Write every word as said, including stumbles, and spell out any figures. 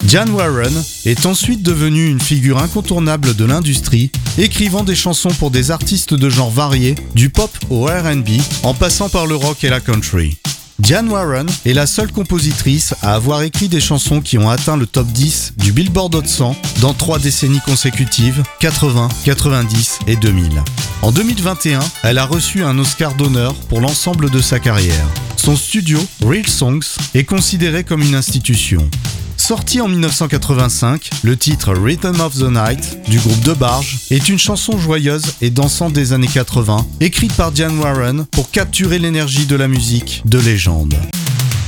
Diane Warren est ensuite devenue une figure incontournable de l'industrie, écrivant des chansons pour des artistes de genres variés, du pop au R and B, en passant par le rock et la country. Diane Warren est la seule compositrice à avoir écrit des chansons qui ont atteint le top dix du Billboard Hot cent dans trois décennies consécutives, quatre-vingts, quatre-vingt-dix et deux mille. En deux mille vingt et un, elle a reçu un Oscar d'honneur pour l'ensemble de sa carrière. Son studio, Real Songs, est considéré comme une institution. Sorti en dix-neuf cent quatre-vingt-cinq, le titre Rhythm of the Night du groupe De Barge est une chanson joyeuse et dansante des années quatre-vingts, écrite par Diane Warren pour capturer l'énergie de la musique de légende.